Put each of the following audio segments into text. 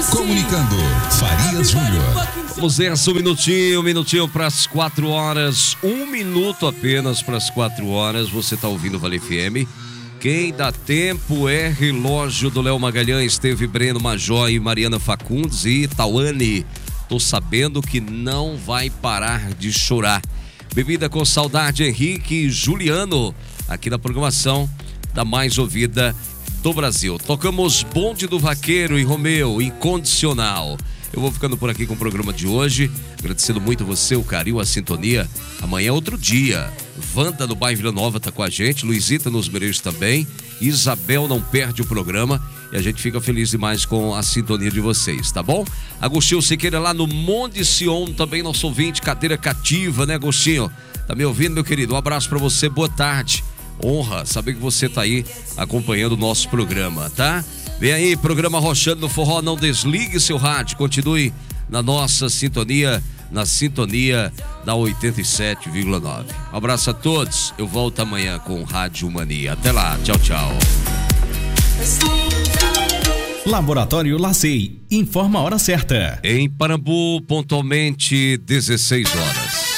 Comunicando, Farias Júnior. Vamos nessa, um minutinho para as 4 horas. 1 minuto apenas para as 4 horas. Você está ouvindo o Vale FM. Quem dá tempo é relógio do Léo Magalhães. Teve Breno Major e Mariana Facundes e Tawane. Tô sabendo que não vai parar de chorar. Bebida com Saudade, Henrique e Juliano, aqui na programação da mais ouvida do Brasil. Tocamos Bonde do Vaqueiro e Romeu, Incondicional. Eu vou ficando por aqui com o programa de hoje, agradecendo muito você, o carinho, a sintonia. Amanhã é outro dia. Wanda no bairro Vila Nova tá com a gente, Luizita nos Mereixos também, Isabel não perde o programa e a gente fica feliz demais com a sintonia de vocês, tá bom? Agostinho Siqueira lá no Monte Sion, também nosso ouvinte, cadeira cativa, né, Agostinho? Tá me ouvindo, meu querido? Um abraço pra você, boa tarde. Honra saber que você tá aí acompanhando o nosso programa, tá? Vem aí, programa Rochando no Forró, não desligue seu rádio, continue na nossa sintonia, na sintonia da 87,9. Um abraço a todos, eu volto amanhã com Rádio Mania. Até lá, tchau, tchau. Laboratório Lacei, informa a hora certa. Em Parambu, pontualmente 16 horas.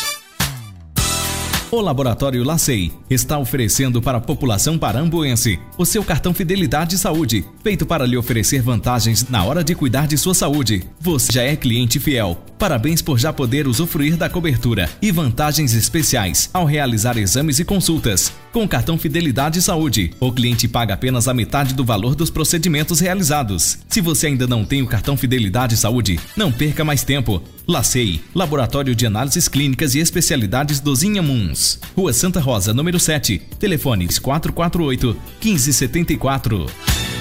O Laboratório Lacei está oferecendo para a população parambuense o seu cartão Fidelidade Saúde, feito para lhe oferecer vantagens na hora de cuidar de sua saúde. Você já é cliente fiel. Parabéns por já poder usufruir da cobertura e vantagens especiais ao realizar exames e consultas. Com o cartão Fidelidade Saúde, o cliente paga apenas a metade do valor dos procedimentos realizados. Se você ainda não tem o cartão Fidelidade Saúde, não perca mais tempo. Lacei, Laboratório de Análises Clínicas e Especialidades dos Inhamuns. Rua Santa Rosa, número 7. Telefones 448-1574.